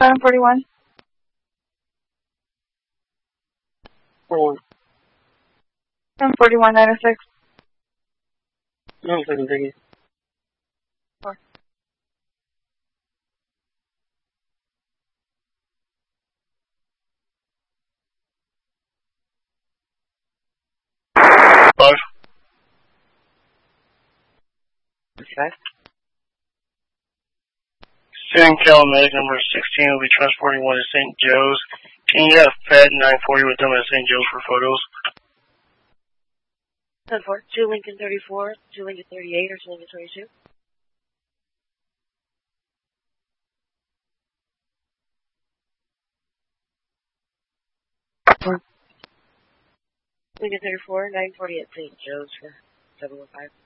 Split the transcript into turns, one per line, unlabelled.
741.
41.
741, 906.
No, second, thank you.
4.
5.
Okay.
Student Calumet number 16 will be transporting one to St. Joe's. Can you have Fed 940 with them at St. Joe's for photos?
10-4, 2 Lincoln 34, 2 Lincoln 38, or 2 Lincoln 22. Lincoln 34, 940 at St. Joe's for 715.